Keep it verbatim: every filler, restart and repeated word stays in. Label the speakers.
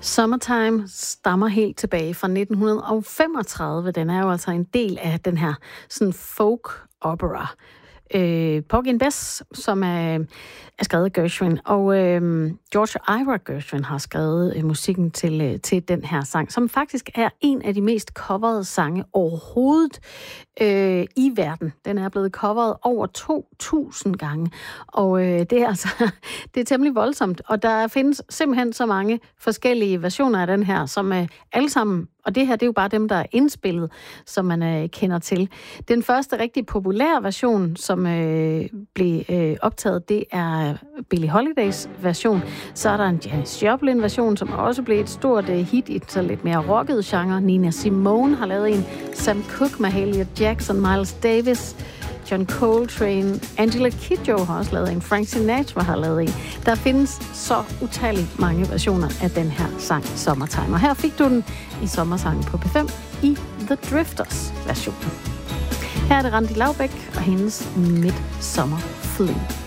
Speaker 1: Summertime stammer helt tilbage fra nitten femogtredive. Den er jo altså en del af den her sådan folk opera. Øh, Porgy and Bess, som er, er skrevet af Gershwin, og øh, George Ira Gershwin har skrevet øh, musikken til, øh, til den her sang, som faktisk er en af de mest coverede sange overhovedet øh, i verden. Den er blevet coveret over to tusind gange, og øh, det er altså det er temmelig voldsomt, og der findes simpelthen så mange forskellige versioner af den her, som øh, alle sammen. Og det her, det er jo bare dem, der er indspillet, som man øh, kender til. Den første rigtig populære version, som øh, blev øh, optaget, det er Billie Holidays version. Så er der en Janis Joplin version, som også blev et stort øh, hit i så lidt mere rocket genre. Nina Simone har lavet en. Sam Cooke, Mahalia Jackson, Miles Davis, John Coltrane, Angela Kidjo har også lavet en. Frank Sinatra har lavet en. Der findes så utalligt mange versioner af den her sang Summertime. Og her fik du den i Sommersangen på P fem i The Drifters version. Her er det Randi Laubek og hendes Midsummer Flu.